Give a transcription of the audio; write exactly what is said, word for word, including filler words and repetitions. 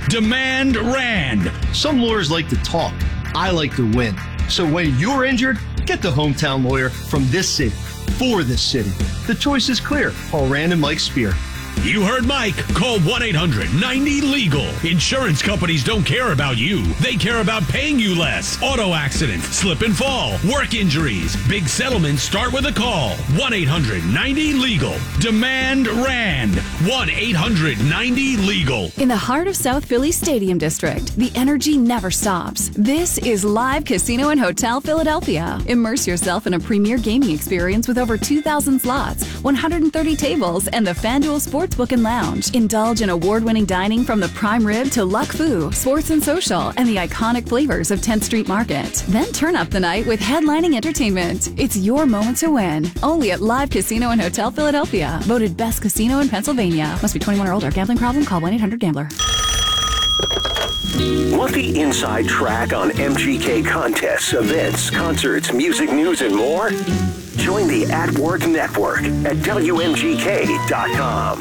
Demand Rand. Some lawyers like to talk. I like to win. So when you're injured, get the hometown lawyer from this city, for this city. The choice is clear. Call Rand and Mike Spear. You heard Mike. Call one eight hundred ninety legal. Insurance companies don't care about you. They care about paying you less. Auto accidents, slip and fall, work injuries. Big settlements start with a call. one eight hundred ninety legal. Demand Rand. one eight hundred ninety legal. In the heart of South Philly Stadium District, the energy never stops. This is Live Casino and Hotel Philadelphia. Immerse yourself in a premier gaming experience with over two thousand slots, one hundred thirty tables, and the FanDuel Sportsbook and Lounge. Indulge in award-winning dining from the prime rib to Luck Fu, Sports and Social, and the iconic flavors of tenth Street Market. Then turn up the night with headlining entertainment. It's your moment to win. Only at Live Casino and Hotel Philadelphia. Voted best casino in Pennsylvania. Must be twenty-one or older. Gambling problem? Call one eight hundred gambler. Want the inside track on M G K contests, events, concerts, music news, and more? Join the At Work Network at W M G K dot com.